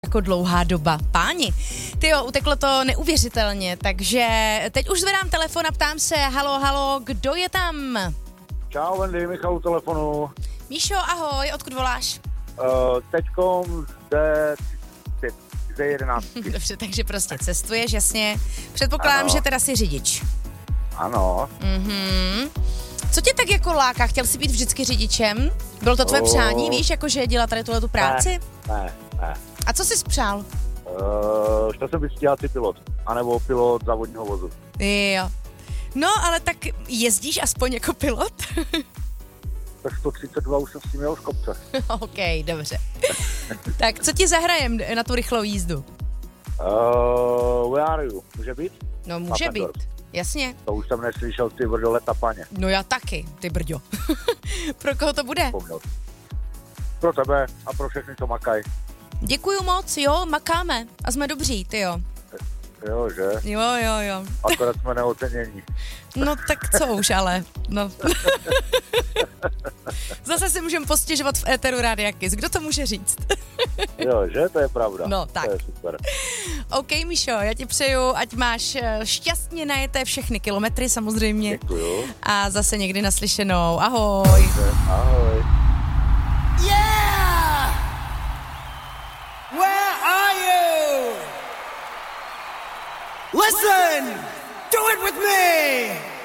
jako dlouhá doba. Páni, tyjo, uteklo to neuvěřitelně, takže teď už zvedám telefon a ptám se, halo, kdo je tam? Čau, Wendy, Michal u telefonu. Míšo, ahoj, odkud voláš? Teďkom ze 11. Dobře, takže prostě cestuješ, jasně. Předpokládám, že teda jsi řidič. Ano. Co tě tak jako láká? Chtěl jsi být vždycky řidičem? Bylo to tvoje přání, víš, jakože dělat tady tuhletu práci? Ne. A co jsi spřál? Chtěl jsem být stíhací pilot, anebo pilot závodního vozu. Jo. No, ale tak jezdíš aspoň jako pilot? Tak 132 už jsem s tím jel z kopce. OK, dobře. Tak co ti zahrajem na tu rychlou jízdu? Where are you? Může být? No, může Papendorf. být, jasně. To už jsem neslyšel, ty vrdo leta paně. No já taky, ty brďo. Pro koho to bude? Pro tebe a pro všechny, co makají. Děkuju moc, jo, makáme a jsme dobří, ty jo. Jo, že? Jo. Akorát jsme neocenění. No tak co už, ale, no. Zase si můžeme postěžovat v éteru Rádia Kiss, kdo to může říct? Jo, že? To je pravda. No, tak. To je super. OK, Míšo, já ti přeju, ať máš šťastně najeté všechny kilometry samozřejmě. Děkuju. A zase někdy naslyšenou. Ahoj. Ahoj. Yeah! Where are you? Listen! Do it with me!